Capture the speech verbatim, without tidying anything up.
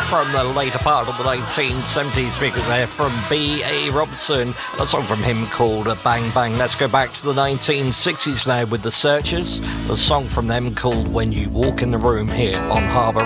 from the later part of the nineteen seventies, because they're from B A Robson, and a song from him called Bang Bang. Let's go back to the nineteen sixties now with the Searchers, a song from them called When You Walk in the Room here on Harbour